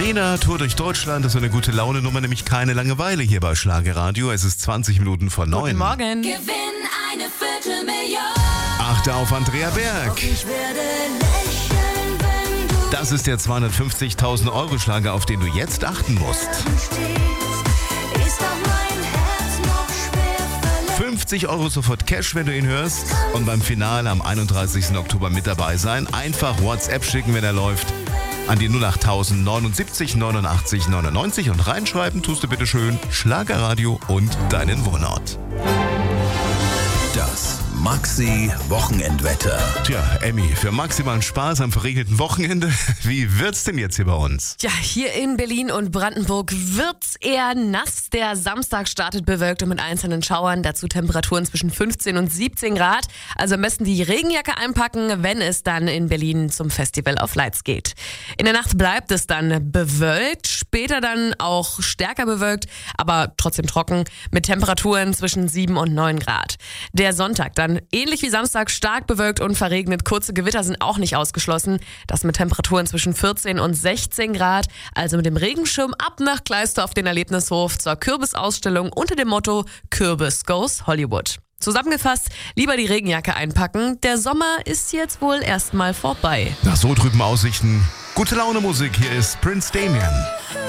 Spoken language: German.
Nena, Tour durch Deutschland, das ist eine gute Laune-Nummer, nämlich keine Langeweile hier bei Schlagerradio. Es ist 20 Minuten vor 9. Guten Morgen. Gewinn eine Viertelmillion. Achte auf Andrea Berg. Ich werde lächeln, wenn du Das ist der 250.000 Euro Schlager, auf den du jetzt achten musst. stehst. Ist auch mein Herz noch schwer verletzt. 50 Euro sofort Cash, wenn du ihn hörst. Und beim Finale am 31. Oktober mit dabei sein. Einfach WhatsApp schicken, wenn er läuft. An die 08000 79 89 99 und reinschreiben tust du bitte schön Schlagerradio und deinen Wohnort. Das Maxi-Wochenendwetter. Tja, Emmy, für maximalen Spaß am verregneten Wochenende, wie wird's denn jetzt hier bei uns? Ja, hier in Berlin und Brandenburg wird's eher nass. Der Samstag startet bewölkt und mit einzelnen Schauern. Dazu Temperaturen zwischen 15 und 17 Grad. Also am besten die Regenjacke einpacken, wenn es dann in Berlin zum Festival of Lights geht. In der Nacht bleibt es dann bewölkt, später dann auch stärker bewölkt, aber trotzdem trocken mit Temperaturen zwischen 7 und 9 Grad. Der Sonntag dann ähnlich wie Samstag stark bewölkt und verregnet. Kurze Gewitter sind auch nicht ausgeschlossen. Das mit Temperaturen zwischen 14 und 16 Grad. Also mit dem Regenschirm ab nach Gleisdorf den Erlebnishof zur Kürbisausstellung unter dem Motto Kürbis goes Hollywood. Zusammengefasst, lieber die Regenjacke einpacken. Der Sommer ist jetzt wohl erstmal vorbei. Nach so trüben Aussichten, gute Laune Musik, hier ist Prince Damien.